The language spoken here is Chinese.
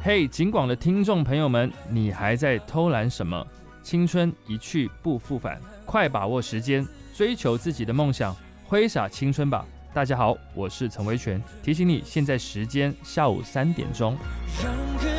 嘿，警广的听众朋友们，你还在偷懒什么？青春一去不复返，快把握时间，追求自己的梦想，挥洒青春吧！大家好，我是陈维全，提醒你，现在时间下午3点钟。